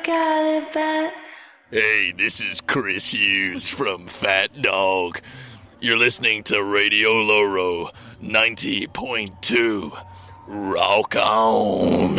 got it bad. Hey, this is Chris Hughes from Fat Dog. You're listening to Radio Loro 90.2. Rock on!